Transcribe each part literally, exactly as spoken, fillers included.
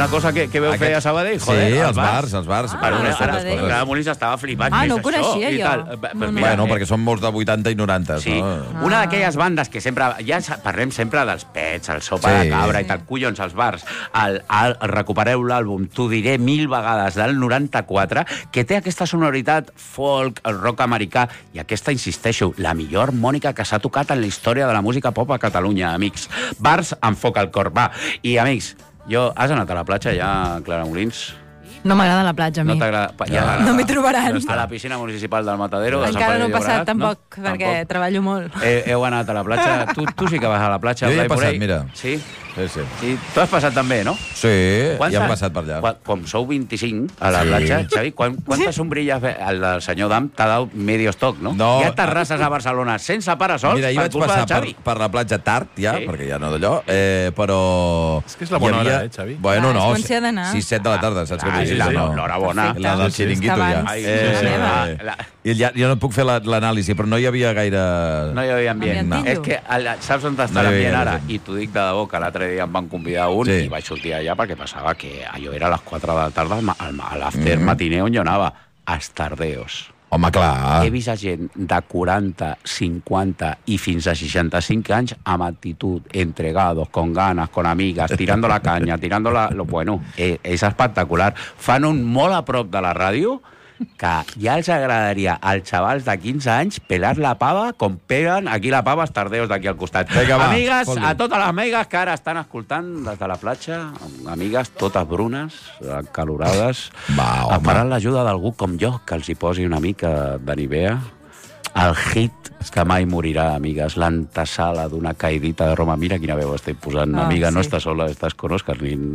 una cosa que, que veu fer a Sabadell, joder, sí, els bars, els bars. Ah, L'Ada Molins estava flipat. Ah, no ho coneixia jo. Bueno, perquè són molts de vuitanta i noranta. Sí, una d'aquelles bandes que sempre... Ja parlem sempre dels Pets, el Sopa de Cabra i tal, collons, els bars. Recupereu l'àlbum T'ho diré mil vegades del noranta-quatre, que té aquesta sonoritat folk, el rock americà, i aquesta, insisteixo, la millor harmònica que s'ha tocat en la història de la música pop a Catalunya, amics. Bars enfoca el cor, va. I, amics, jo, has anat a la platja ja, Clara Molins? No m'agrada la platja, a mi. No t'agrada? Ja, no m'hi trobaran. A la piscina municipal del Matadero. Encara no he passat, tampoc, no? perquè tampoc. treballo molt. He, heu anat a la platja. Tu, tu sí que vas a la platja. Jo hi he passat, mira. Sí? Sí, sí. I tu has passat també, no? Sí, Quants ja hem passat per allà. Quan, com sou vint-i-cinc a la sí. platja, Xavi, quan, quantes sombrilles el del senyor Dam t'ha dado medio stock, no? no? Hi ha terrasses a Barcelona sense parasols Mira, per culpa de Xavi. Per, per la platja tard, ja, sí. perquè ja no d'allò, eh, però... És que és la bona havia... hora, eh, Xavi? Bueno, no, ah, sis set de la tarda, saps què vull dir? L'hora bona. La del xiringuito, ja. Ai, eh, la... I ja, jo no puc fer l'anàlisi, però no hi havia gaire... No hi havia ambient. No. És que, saps on està no l'ambient ara? I t'ho dic de debò, que l'altre dia em van convidar un sí. i vaig sortir allà perquè passava que allò era a les quatre de la tarda a l'after mm. matiner on jo anava. Estardeos. Home, clar. He vist a gent de quaranta, cinquanta i fins a seixanta-cinc anys amb actitud, entregados, con ganas, con amigas, tirando la caña, tirando la... Lo, bueno, és, és espectacular. Fan un molt a prop de la ràdio que ja els agradaria als xavals de quinze anys pelar la pava com peguen aquí la pava els tardeos d'aquí al costat. Vinga, va, amigues, foldi. A totes les amigues que ara estan escoltant des de la platja, amigues totes brunes, calorades, esperant l'ajuda d'algú com jo, que els hi posi una mica de Nivea. El hit que mai morirà, amigues, l'antesala d'una caidita de Roma. Mira quina veu estic posant, oh, amiga, sí. No estàs sola, estàs con Òscar Nin.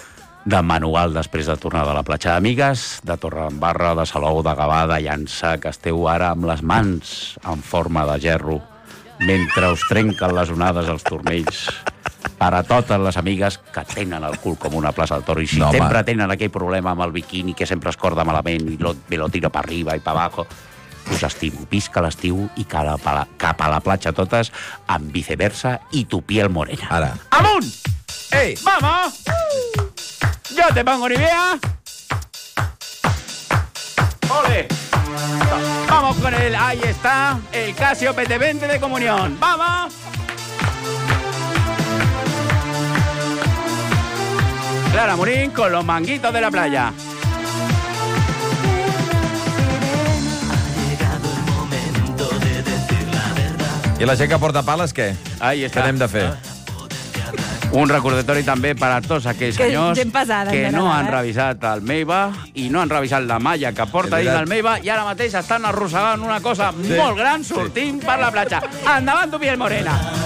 De manual després de tornar de la platja. Amigues de Torredembarra, de Salou, de Gavà, de Llançà, que esteu ara amb les mans en forma de gerro, mentre us trenquen les onades als turmells. Per a totes les amigues que tenen el cul com una plaça del toro i si no, sempre man. tenen aquell problema amb el biquini que sempre es corda malament i lo, me lo tiro per arriba i per abajo, us estimo. Visca l'estiu i cap a, la, cap a la platja totes amb viceversa i tu piel morena. Ara. Amunt! Ei! Vamos! Yo te pongo Nivea. ¡Ole! Vamos con el... Ahí está. El Casio P T veinte de comunión. ¡Vamos! Clara Morín con los manguitos de la playa. I la gent que porta pales, què? Ahí està. Què anem de fer? Un recordatori també per a tots aquells que senyors pesada, que no nada, han eh? revisat el Meiva i no han revisat la malla que porta dins el Meiva i ara mateix estan arrossegant una cosa sí. molt gran sortint sí. per la platja. Endavant, tu piel morena!